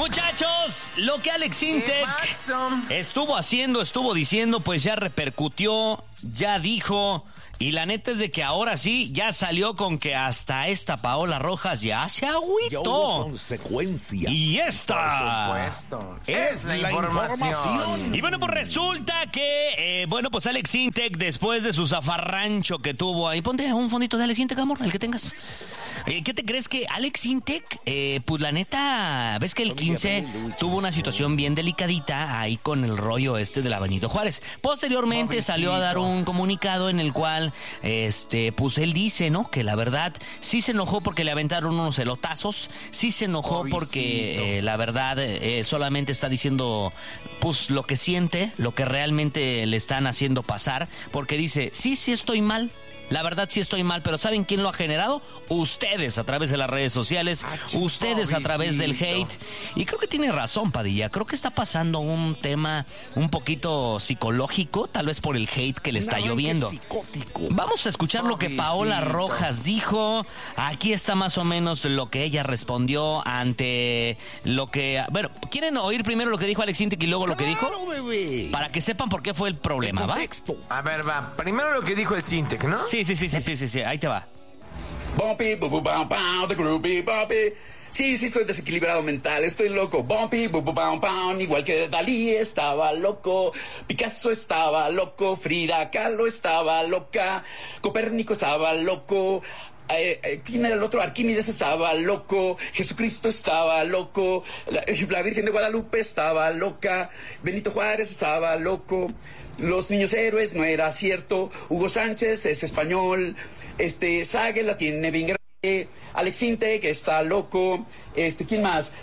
Muchachos, lo que Alex Sintek estuvo haciendo, estuvo diciendo, pues ya repercutió, ya dijo. Y la neta es de que ahora sí, ya salió con que hasta esta Paola Rojas ya se agüitó. Ya hubo consecuencias. Y esta es la información. Y bueno, pues resulta que, pues Alex Sintek, después de su zafarrancho que tuvo ahí, ponte un fondito de Alex Sintek, amor, el que tengas. ¿Qué te crees que Alex Sintek, pues la neta, ves que el 15 tuvo una situación bien delicadita ahí con el rollo de la Benito Juárez? Posteriormente salió a dar un comunicado en el cual, pues él dice, ¿no? Que la verdad sí se enojó porque le aventaron unos elotazos, sí se enojó porque la verdad solamente está diciendo, pues lo que siente, lo que realmente le están haciendo pasar, porque dice, sí estoy mal. La verdad sí estoy mal, pero ¿saben quién lo ha generado? Ustedes a través de las redes sociales, ustedes a través del hate. Y creo que tiene razón, Padilla. Creo que está pasando un tema un poquito psicológico, tal vez por el hate que le está lloviendo. Psicótico. Vamos a escuchar lo que Paola Rojas dijo. Aquí está más o menos lo que ella respondió ante lo que... Bueno, ¿quieren oír primero lo que dijo Alex Sintek y luego lo que dijo? Bebé. Para que sepan por qué fue el problema, ¿va? A ver, va. Primero lo que dijo el Sintek, ¿no? Sí, ahí te va. Bumpy, bu bu bam bam, the groovy bumpy. Sí, estoy desequilibrado mental, estoy loco. Bumpy, bu bu bam bam, igual que Dalí estaba loco, Picasso estaba loco, Frida Kahlo estaba loca, Copérnico estaba loco. ¿Quién era el otro? Arquímedes estaba loco, Jesucristo estaba loco, la Virgen de Guadalupe estaba loca, Benito Juárez estaba loco, los niños héroes no era cierto, Hugo Sánchez es español, Sage la tiene bien grande, Alex Sintek está loco, ¿quién más?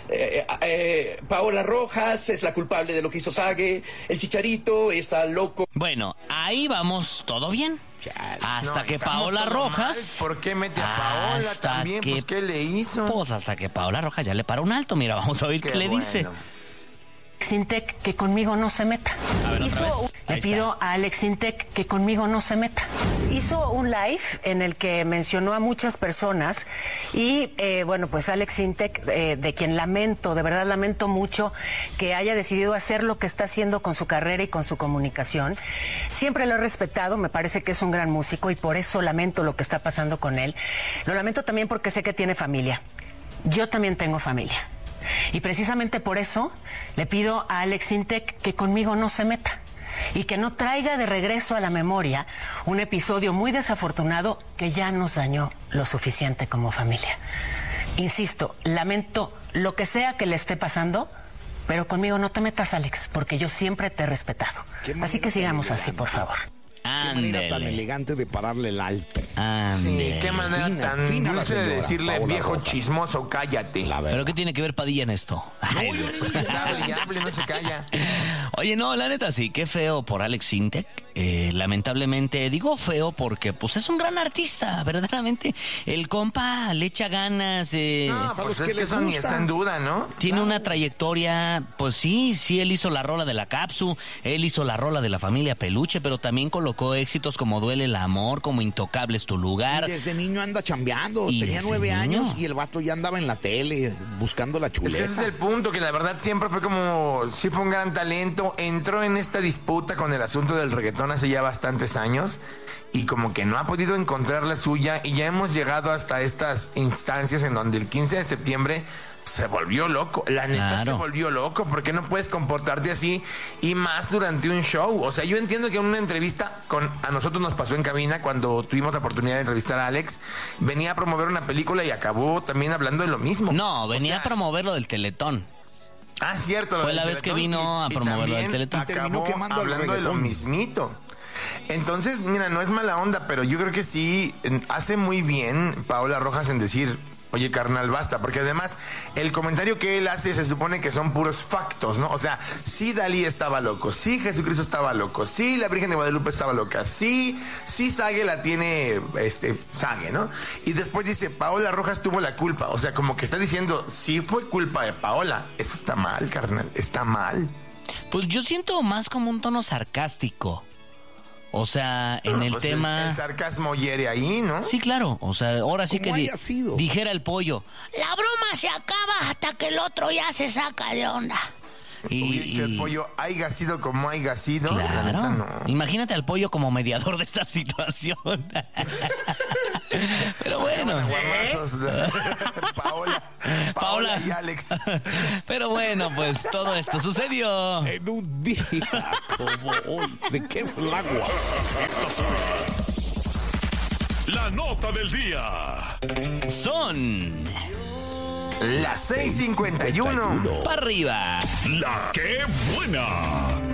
Paola Rojas es la culpable de lo que hizo Sage, el Chicharito está loco. Bueno, ahí vamos, todo bien. Hasta que Paola Rojas... ¿Por qué mete a Paola también? Pues, ¿qué le hizo? Pues hasta que Paola Rojas ya le paró un alto. Mira, vamos a oír qué le dice. Sintek, que conmigo no se meta. A ver, Le pido a Alex Sintek que conmigo no se meta. Hizo un live en el que mencionó a muchas personas y, pues Alex Sintek, de quien lamento, de verdad lamento mucho que haya decidido hacer lo que está haciendo con su carrera y con su comunicación. Siempre lo he respetado, me parece que es un gran músico y por eso lamento lo que está pasando con él. Lo lamento también porque sé que tiene familia. Yo también tengo familia. Y precisamente por eso le pido a Alex Sintek que conmigo no se meta y que no traiga de regreso a la memoria un episodio muy desafortunado que ya nos dañó lo suficiente como familia. Insisto, lamento lo que sea que le esté pasando, pero conmigo no te metas, Alex, porque yo siempre te he respetado. Así que sigamos así, por favor. Qué manera tan elegante de pararle el alto. Sí, qué manera tan dulce de decirle, Paola viejo Rojas. Chismoso, cállate. ¿Pero qué tiene que ver Padilla en esto? No se calla. Oye, no, la neta sí, qué feo por Alex Sintek. Lamentablemente, digo feo porque pues es un gran artista, verdaderamente. El compa le echa ganas. Pues es que eso ni está en duda, ¿no? Tiene una trayectoria, pues sí, él hizo la rola de la Capsu, él hizo la rola de la familia Peluche, pero también colocó éxitos como Duele el amor, como Intocable es tu lugar. Y desde niño anda chambeando, tenía 9 años y el vato ya andaba en la tele buscando la chuleta. Es que ese es el punto, que la verdad siempre fue como, sí fue un gran talento, entró en esta disputa con el asunto del reggaetón hace ya bastantes años y como que no ha podido encontrar la suya y ya hemos llegado hasta estas instancias en donde el 15 de septiembre se volvió loco, la neta se volvió loco, porque no puedes comportarte así y más durante un show. O sea, yo entiendo que en una entrevista a nosotros nos pasó en cabina cuando tuvimos la oportunidad de entrevistar a Alex, venía a promover una película y acabó también hablando de lo mismo. No, venía a promover lo del Teletón. Ah, cierto. Fue la vez que vino a promover lo del Teletón. Acabó hablando de lo mismito. Entonces, mira, no es mala onda, pero yo creo que sí hace muy bien Paola Rojas en decir, oye, carnal, basta, porque además el comentario que él hace se supone que son puros factos, ¿no? O sea, sí Dalí estaba loco, sí Jesucristo estaba loco, sí la Virgen de Guadalupe estaba loca, sí Sage la tiene, Sage, ¿no? Y después dice, Paola Rojas tuvo la culpa, o sea, como que está diciendo, sí fue culpa de Paola. Eso está mal, carnal, está mal. Pues yo siento más como un tono sarcástico. O sea, en el Pues tema... El sarcasmo hiere ahí, ¿no? Sí, claro. O sea, ahora sí que haya sido. dijera el pollo. La broma se acaba hasta que el otro ya se saca de onda. Y que el pollo haya sido como haya sido. La Claro. neta, no. Imagínate al pollo como mediador de esta situación. Pero bueno. Guamazos. Paola y Alex. Pero bueno, pues todo esto sucedió. En un día como hoy. ¿De qué es el agua? Esta fue la nota del día. Son Las 6:51. para arriba. La que buena.